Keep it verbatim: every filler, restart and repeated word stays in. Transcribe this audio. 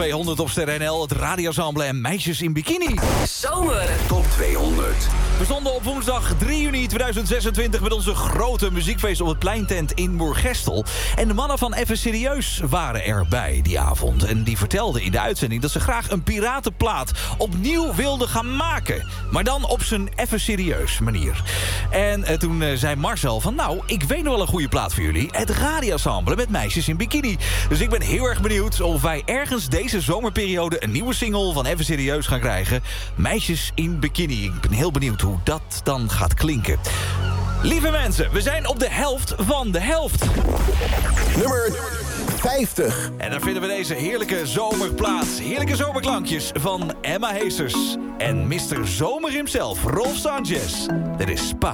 tweehonderd op Sterren N L, het radioensemble en Meisjes in Bikini. Zomer Top tweehonderd. We stonden op woensdag drie juni tweeduizend zesentwintig... met onze grote muziekfeest op het Pleintent in Moergestel. En de mannen van Even Serieus waren erbij die avond. En die vertelden in de uitzending dat ze graag een piratenplaat opnieuw wilden gaan maken. Maar dan op zijn Even Serieus manier. En eh, toen eh, zei Marcel van... nou, ik weet nog wel een goede plaat voor jullie. Het radioensemble met Meisjes in Bikini. Dus ik ben heel erg benieuwd of wij ergens deze zomerperiode... een nieuwe single van Even Serieus gaan krijgen. Meisjes in Bikini. Ik ben heel benieuwd hoe dat dan gaat klinken. Lieve mensen, we zijn op de helft van de helft. Nummer vijftig. En dan vinden we deze heerlijke zomerplaat. Heerlijke zomerklankjes van Emma Heesters. En mister Zomer himself, Rolf Sanchez. Dit is Spa.